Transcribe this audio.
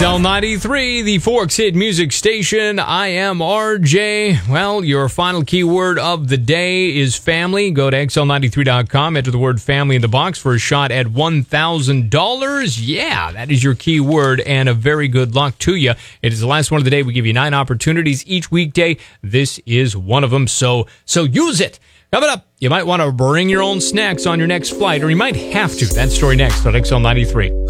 XL93, the Forks Hit Music Station. I am RJ. Well, your final keyword of the day is family. Go to XL93.com, enter the word family in the box for a shot at $1,000. Yeah, that is your keyword, and a very good luck to you. It is the last one of the day. We give you 9 opportunities each weekday. This is one of them, so use it. Coming up, you might want to bring your own snacks on your next flight, or you might have to. That story next on XL93.